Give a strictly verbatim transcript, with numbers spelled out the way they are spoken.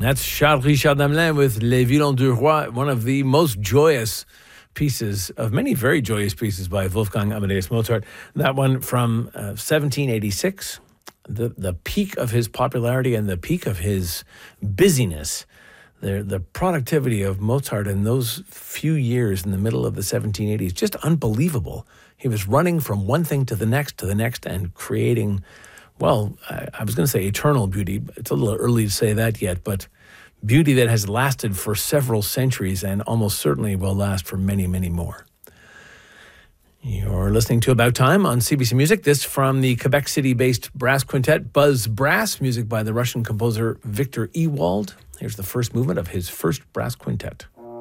That's Charles Richard Hamelin with Les Violons du Roi, one of the most joyous pieces of many very joyous pieces by Wolfgang Amadeus Mozart. That one from uh, seventeen eighty-six, the, the peak of his popularity and the peak of his busyness. The, the productivity of Mozart in those few years in the middle of the seventeen eighties, just unbelievable. He was running from one thing to the next to the next and creating, well, I, I was going to say eternal beauty. It's a little early to say that yet, but beauty that has lasted for several centuries and almost certainly will last for many, many more. You're listening to About Time on C B C Music. This from the Quebec City-based brass quintet Buzz Brass, music by the Russian composer Victor Ewald. Here's the first movement of his first brass quintet.